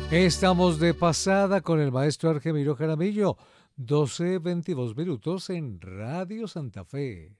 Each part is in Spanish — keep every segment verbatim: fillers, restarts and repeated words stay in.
Estamos de pasada con el maestro Argemiro Jaramillo, doce veintidós minutos en Radio Santa Fe.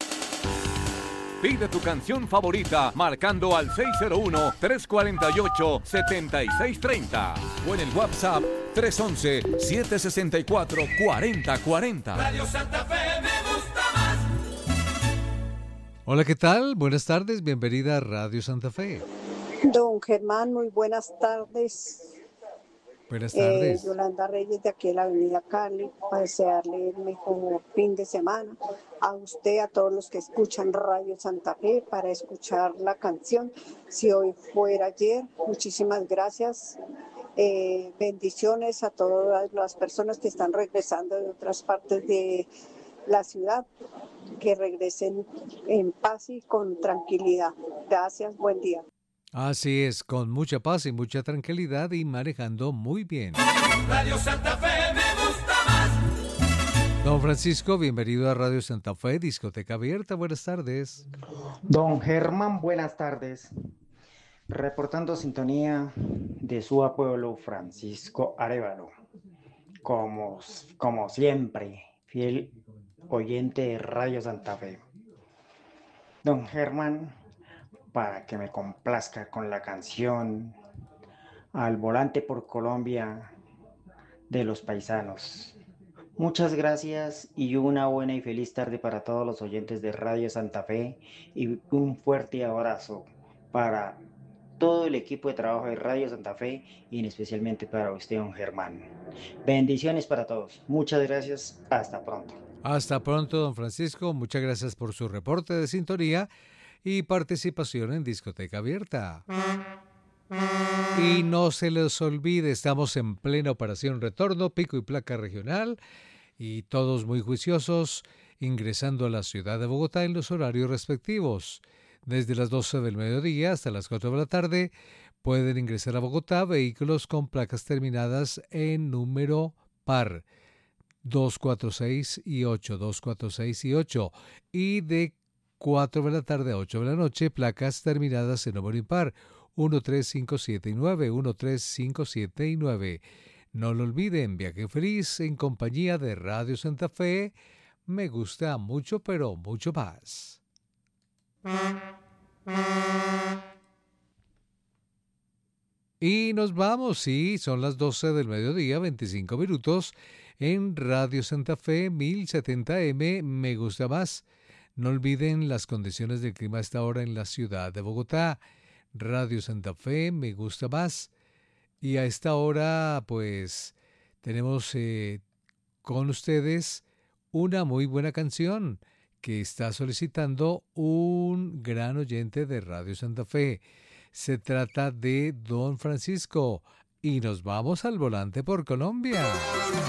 Pide tu canción favorita marcando al seis cero uno, tres cuatro ocho, siete seis tres cero o en el WhatsApp tres once, siete sesenta y cuatro, cuarenta cuarenta. Radio Santa Fe me gusta más. Hola, ¿qué tal? Buenas tardes, bienvenida a Radio Santa Fe. Don Germán, muy buenas tardes. Buenas tardes. Eh, Yolanda Reyes de aquí de la Avenida Cali, para desearle el mejor fin de semana a usted, a todos los que escuchan Radio Santa Fe, para escuchar la canción Si hoy fuera ayer. Muchísimas gracias. Eh, bendiciones a todas las personas que están regresando de otras partes de la ciudad, que regresen en paz y con tranquilidad. Gracias, buen día. Así es, con mucha paz y mucha tranquilidad y manejando muy bien. Radio Santa Fe me gusta más. Don Francisco, bienvenido a Radio Santa Fe, discoteca abierta, buenas tardes. Don Germán, buenas tardes. Reportando sintonía de su pueblo Francisco Arévalo. Como, como siempre, fiel oyente de Radio Santa Fe. Don Germán, para que me complazca con la canción Al Volante por Colombia de Los Paisanos. Muchas gracias y una buena y feliz tarde para todos los oyentes de Radio Santa Fe y un fuerte abrazo para todo el equipo de trabajo de Radio Santa Fe y especialmente para usted, don Germán. Bendiciones para todos. Muchas gracias. Hasta pronto. Hasta pronto, don Francisco. Muchas gracias por su reporte de sintonía y participación en Discoteca Abierta. Y no se les olvide, estamos en plena operación retorno, pico y placa regional, y todos muy juiciosos, ingresando a la ciudad de Bogotá en los horarios respectivos. Desde las doce del mediodía hasta las cuatro de la tarde pueden ingresar a Bogotá vehículos con placas terminadas en número par, dos cuatro seis y ocho, dos cuatro seis y ocho, y de cuatro de la tarde a ocho de la noche, placas terminadas en número impar, uno tres cinco siete y nueve, uno tres cinco siete y nueve. No lo olviden, viaje feliz en compañía de Radio Santa Fe. Me gusta mucho, pero mucho más. Y nos vamos, sí, son las doce del mediodía, veinticinco minutos, en Radio Santa Fe mil setenta eme, Me Gusta Más. No olviden las condiciones del clima a esta hora en la ciudad de Bogotá. Radio Santa Fe, Me Gusta Más. Y a esta hora, pues, tenemos eh, con ustedes una muy buena canción que está solicitando un gran oyente de Radio Santa Fe. Se trata de Don Francisco y nos vamos al volante por Colombia.